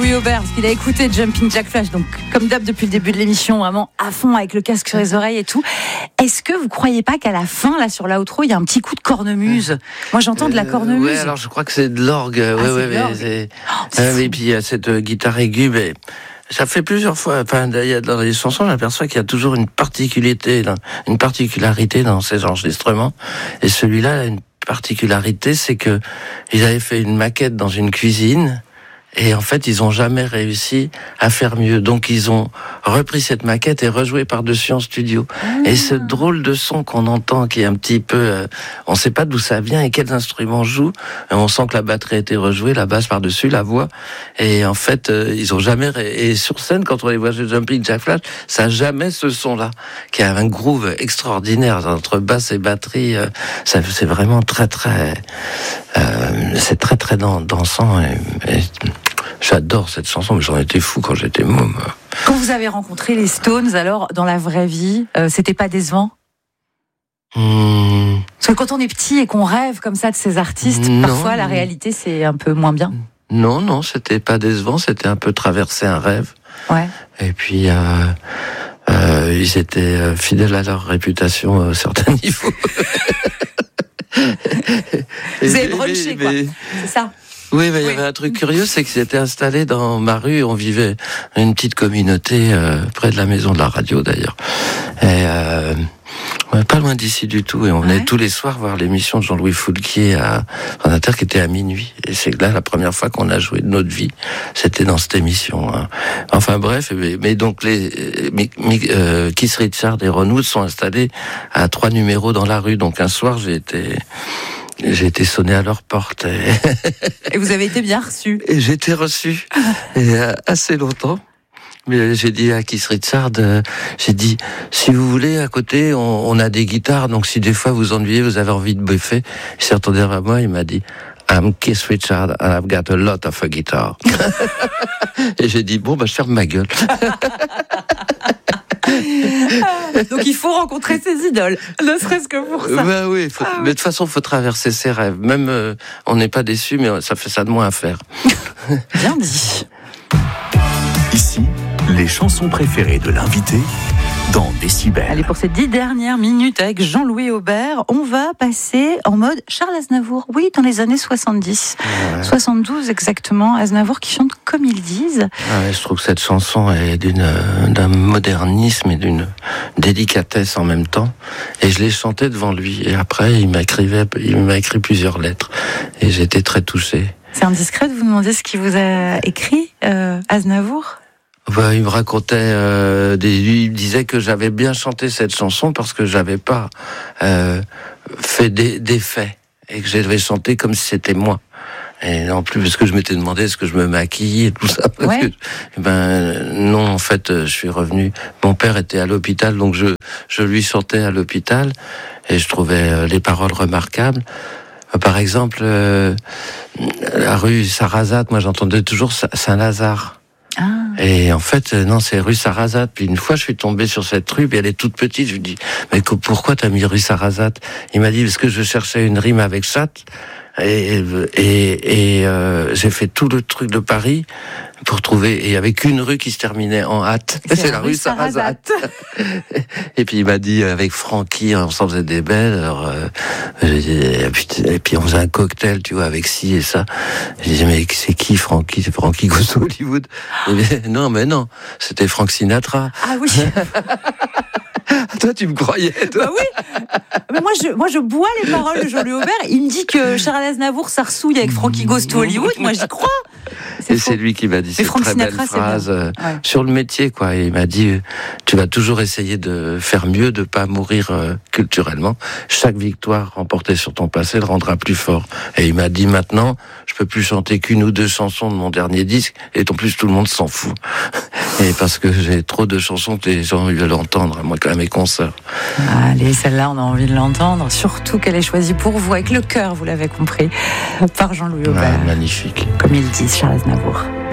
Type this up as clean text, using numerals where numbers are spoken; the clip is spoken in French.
Jean-Louis Aubert, parce qu'il a écouté Jumping Jack Flash, donc comme d'hab depuis le début de l'émission, vraiment à fond avec le casque sur les oreilles et tout. Est-ce que vous croyez pas qu'à la fin, là sur l'outro, il y a un petit coup de cornemuse? Moi j'entends de la cornemuse. Ouais, alors je crois que c'est de l'orgue. Et puis il y a cette guitare aiguë, mais ça fait plusieurs fois. Enfin, dans les chansons, j'aperçois qu'il y a toujours une particularité dans ces enregistrements. Et celui-là, une particularité, c'est que ils avaient fait une maquette dans une cuisine. Et en fait, ils ont jamais réussi à faire mieux. Donc, ils ont repris cette maquette et rejoué par-dessus en studio. Et ce drôle de son qu'on entend, qui est un petit peu... on sait pas d'où ça vient et quels instruments jouent. On sent que la batterie a été rejouée, la basse par-dessus, la voix. Et en fait, ils ont jamais... Et sur scène, quand on les voit chez Jumping Jack Flash, ça n'a jamais ce son-là, qui a un groove extraordinaire entre basse et batterie. C'est vraiment très, très... c'est très, très dansant et j'adore cette chanson, mais j'en étais fou quand j'étais môme. Quand vous avez rencontré les Stones, alors, dans la vraie vie, c'était pas décevant? Parce que quand on est petit et qu'on rêve comme ça de ces artistes, parfois la réalité c'est un peu moins bien. Non, c'était pas décevant, c'était un peu traverser un rêve. Ouais. Et puis, ils étaient fidèles à leur réputation à certains niveaux. Vous avez brunché, quoi, c'est ça? Oui, mais il y avait un truc curieux, c'est qu'ils étaient installés dans ma rue. On vivait une petite communauté près de la maison de la radio, d'ailleurs. Et pas loin d'ici du tout. Et on venait tous les soirs voir l'émission de Jean-Louis Foulquier à France Inter, qui était à minuit. Et c'est là la première fois qu'on a joué de notre vie. C'était dans cette émission. Hein. Enfin bref, mais donc Keith Richards et Ron Wood sont installés à 3 numéros dans la rue. Donc un soir, j'ai été sonné à leur porte. Et vous avez été bien reçu. Et j'ai été reçu. Et assez longtemps. Mais j'ai dit à Keith Richards, j'ai dit, si vous voulez, à côté, on a des guitares, donc si des fois vous ennuyez, vous avez envie de buffer. Il s'est retourné vers moi, il m'a dit, I'm Keith Richards and I've got a lot of a guitar. Et j'ai dit, bon, je ferme ma gueule. Donc il faut rencontrer ses idoles, ne serait-ce que pour ça. Oui, mais de toute façon, il faut traverser ses rêves. Même on n'est pas déçu, mais ça fait ça de moins à faire. Bien dit. Ici, les chansons préférées de l'invité dans Décibel. Allez, pour ces 10 dernières minutes avec Jean-Louis Aubert, on va passer en mode Charles Aznavour. Oui, dans les années 70. Ouais. 72 exactement. Aznavour qui chante comme ils disent. Je trouve que cette chanson est d'un modernisme et d'une délicatesse en même temps. Et je l'ai chantée devant lui. Et après, il m'a écrit plusieurs lettres. Et j'étais très touché. C'est indiscret de vous demander ce qu'il vous a écrit, Aznavour? Il me racontait, il me disait que j'avais bien chanté cette chanson parce que j'avais pas fait d'effets et que j'avais chanté comme si c'était moi. Et en plus, parce que je m'étais demandé est-ce que je me maquille et tout ça. Parce que, non, en fait, je suis revenu. Mon père était à l'hôpital, donc je lui chantais à l'hôpital et je trouvais les paroles remarquables. Par exemple, la rue Sarrazate, moi j'entendais toujours Saint-Lazare. Et en fait, non, c'est rue Sarrazate. Puis une fois, je suis tombé sur cette rue, puis elle est toute petite. Je lui dis, mais pourquoi t'as mis rue Sarrazate? Il m'a dit, parce que je cherchais une rime avec chatte. Et j'ai fait tout le truc de Paris pour trouver, et avec une rue qui se terminait en hâte. C'est la rue Sarrazate. Et puis il m'a dit, avec Francky, on s'en faisait des belles, alors, et puis on faisait un cocktail, tu vois, avec ci et ça. J'ai dit, mais c'est qui Francky? C'est Francky Goes to Hollywood. Mais non, c'était Frank Sinatra. Ah oui. Toi, tu me croyais, toi? Bah oui. Mais moi, je bois les paroles de Jean-Louis Aubert. Il me dit que Charles Aznavour s'arsouille avec Frankie Goes to Hollywood. Moi, j'y crois. C'est lui qui m'a dit cette très belle phrase sur le métier, quoi. Il m'a dit, tu vas toujours essayer de faire mieux, de pas mourir culturellement. Chaque victoire remportée sur ton passé le rendra plus fort. Et il m'a dit, maintenant, je peux plus chanter qu'une ou deux chansons de mon dernier disque, et en plus tout le monde s'en fout. Et parce que j'ai trop de chansons que les gens veulent entendre, moi quand même mes concerts. Allez, celle-là, on a envie de l'entendre. Surtout qu'elle est choisie pour vous, avec le cœur, vous l'avez compris, par Jean-Louis Aubert. Magnifique. Comme il dit, Charles Aznavour.